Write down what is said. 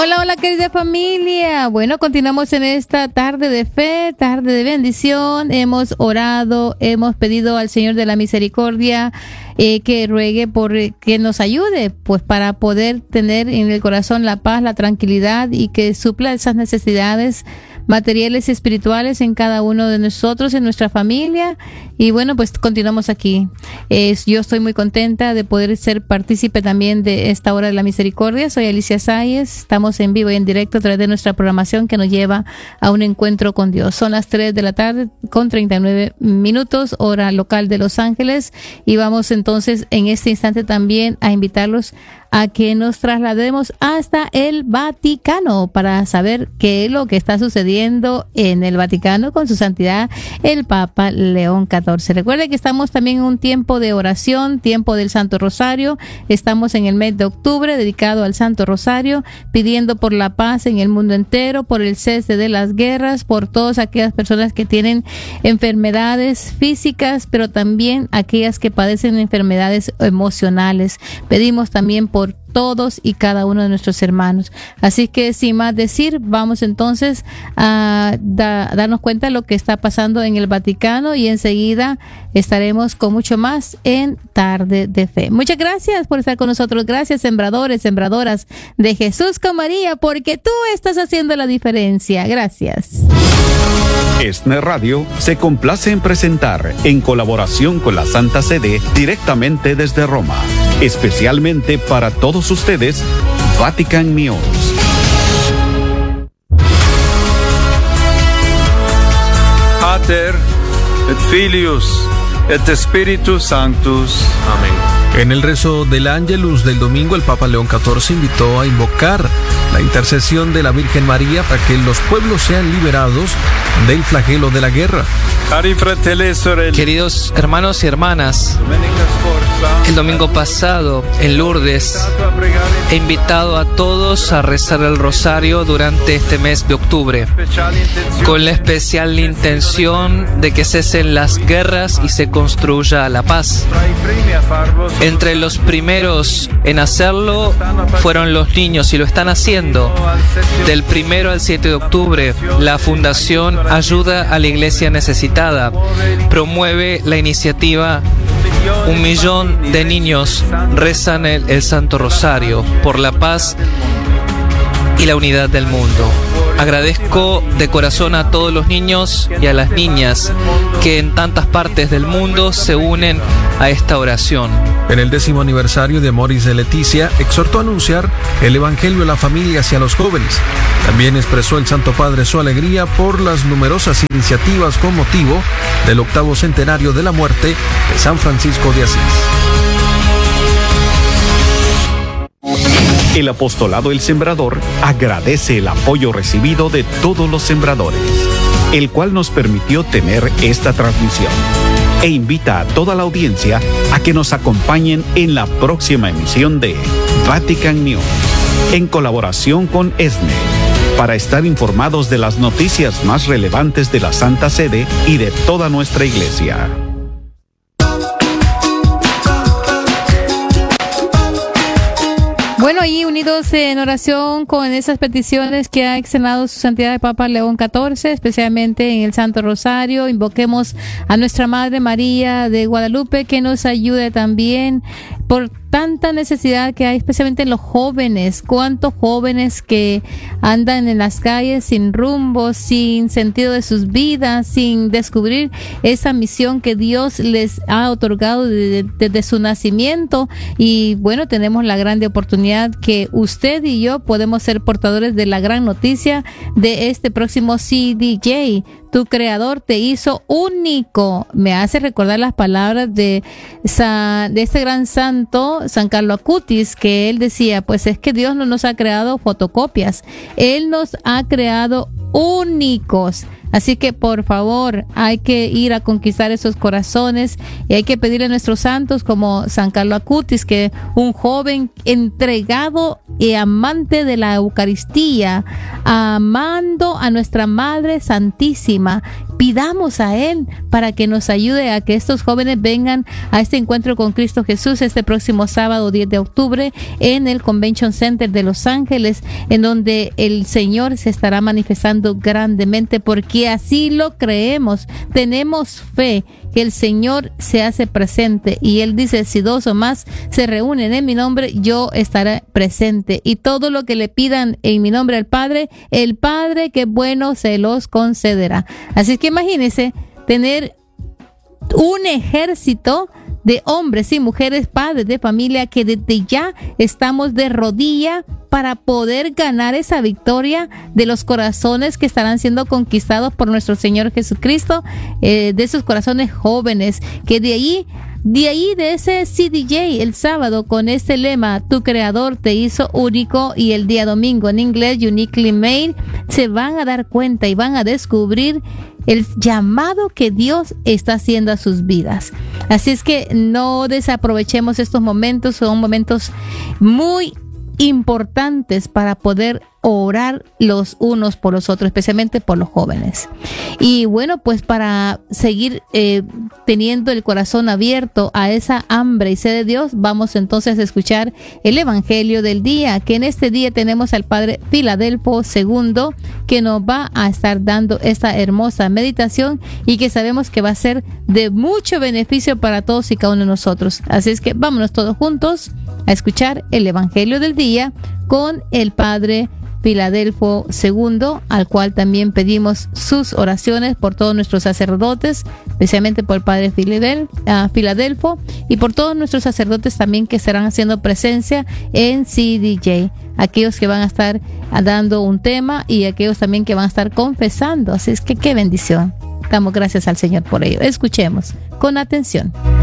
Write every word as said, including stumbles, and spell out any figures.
Hola, hola querida familia. Bueno, continuamos en esta tarde de fe, tarde de bendición. Hemos orado, hemos pedido al Señor de la Misericordia eh, que ruegue por que nos ayude, pues para poder tener en el corazón la paz, la tranquilidad y que supla esas necesidades materiales y espirituales en cada uno de nosotros, en nuestra familia. Y bueno, pues continuamos aquí. Eh, yo estoy muy contenta de poder ser partícipe también de esta hora de la misericordia. Soy Alicia Sáez. Estamos en vivo y en directo a través de nuestra programación que nos lleva a un encuentro con Dios. Son las tres de la tarde con treinta y nueve minutos, hora local de Los Ángeles. Y vamos entonces en este instante también a invitarlos a que nos traslademos hasta el Vaticano para saber qué es lo que está sucediendo en el Vaticano con su santidad el Papa León catorce. Recuerde que estamos también en un tiempo de oración, tiempo del Santo Rosario. Estamos en el mes de octubre dedicado al Santo Rosario, pidiendo por la paz en el mundo entero, por el cese de las guerras, por todas aquellas personas que tienen enfermedades físicas, pero también aquellas que padecen enfermedades emocionales. Pedimos también por por todos y cada uno de nuestros hermanos. Así que sin más decir, vamos entonces a da, darnos cuenta de lo que está pasando en el Vaticano y enseguida estaremos con mucho más en Tarde de Fe. Muchas gracias por estar con nosotros. Gracias, sembradores, sembradoras de Jesús con María, porque tú estás haciendo la diferencia. Gracias. ESNE Radio se complace en presentar, en colaboración con la Santa Sede, directamente desde Roma, especialmente para todos ustedes, Vatican News. Pater et Filius et Spiritus Sanctus. Amén. En el rezo del Ángelus del domingo, el Papa León catorce invitó a invocar la intercesión de la Virgen María para que los pueblos sean liberados del flagelo de la guerra. Queridos hermanos y hermanas, el domingo pasado en Lourdes he invitado a todos a rezar el rosario durante este mes de octubre, con la especial intención de que cesen las guerras y se construya la paz. Entre los primeros en hacerlo fueron los niños y lo están haciendo. Del primero al siete de octubre, la Fundación Ayuda a la Iglesia Necesitada promueve la iniciativa Un millón de niños rezan el, el Santo Rosario por la paz y la unidad del mundo. Agradezco de corazón a todos los niños y a las niñas que en tantas partes del mundo se unen a esta oración. En el décimo aniversario de Moris de Leticia, exhortó a anunciar el Evangelio a la familia y a los jóvenes. También expresó el Santo Padre su alegría por las numerosas iniciativas con motivo del octavo centenario de la muerte de San Francisco de Asís. El Apostolado El Sembrador agradece el apoyo recibido de todos los sembradores, el cual nos permitió tener esta transmisión, e invita a toda la audiencia a que nos acompañen en la próxima emisión de Vatican News, en colaboración con ESNE, para estar informados de las noticias más relevantes de la Santa Sede y de toda nuestra Iglesia. Bueno, y unidos en oración con esas peticiones que ha externado su santidad el Papa León catorce, especialmente en el Santo Rosario, invoquemos a nuestra Madre María de Guadalupe que nos ayude también por tanta necesidad que hay, especialmente en los jóvenes. Cuántos jóvenes que andan en las calles sin rumbo, sin sentido de sus vidas, sin descubrir esa misión que Dios les ha otorgado desde, desde su nacimiento. Y bueno, tenemos la grande oportunidad que usted y yo podemos ser portadores de la gran noticia de este próximo C D J. Tu creador te hizo único. Me hace recordar las palabras de, San, de este gran santo, San Carlo Acutis, que él decía, pues es que Dios no nos ha creado fotocopias, Él nos ha creado únicos. Así que por favor, hay que ir a conquistar esos corazones y hay que pedirle a nuestros santos como San Carlo Acutis, que un joven entregado y amante de la Eucaristía, amando a nuestra Madre Santísima. Pidamos a Él para que nos ayude a que estos jóvenes vengan a este encuentro con Cristo Jesús este próximo sábado diez de octubre en el Convention Center de Los Ángeles, en donde el Señor se estará manifestando grandemente, porque así lo creemos. Tenemos fe que el Señor se hace presente y Él dice: si dos o más se reúnen en mi nombre, yo estaré presente, y todo lo que le pidan en mi nombre al Padre, el Padre que bueno se los concederá. Así que imagínense tener un ejército de hombres y mujeres, padres de familia, que desde ya estamos de rodilla para poder ganar esa victoria de los corazones que estarán siendo conquistados por nuestro Señor Jesucristo, eh, de esos corazones jóvenes, que de ahí, de ahí de ese C D J el sábado con este lema: tu creador te hizo único, y el día domingo en inglés uniquely made, se van a dar cuenta y van a descubrir el llamado que Dios está haciendo a sus vidas. Así es que no desaprovechemos estos momentos, son momentos muy importantes para poder orar los unos por los otros, especialmente por los jóvenes. Y bueno, pues para seguir eh, teniendo el corazón abierto a esa hambre y sed de Dios, vamos entonces a escuchar el Evangelio del día, que en este día tenemos al Padre Filadelfo segundo, que nos va a estar dando esta hermosa meditación y que sabemos que va a ser de mucho beneficio para todos y cada uno de nosotros. Así es que vámonos todos juntos a escuchar el Evangelio del día con el Padre Filadelfo segundo, al cual también pedimos sus oraciones por todos nuestros sacerdotes, especialmente por el Padre Filadel, uh, Filadelfo, y por todos nuestros sacerdotes también que estarán haciendo presencia en C D J, aquellos que van a estar dando un tema y aquellos también que van a estar confesando. Así es que qué bendición. Damos gracias al Señor por ello. Escuchemos con atención.